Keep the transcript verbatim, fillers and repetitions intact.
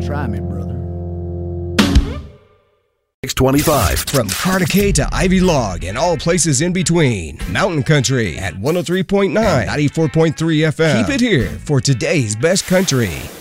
Try me, brother. six twenty-five. From Carnegie to Ivy Log and all places in between. Mountain Country at one oh three point nine, ninety-four point three F M. Keep it here for today's best country.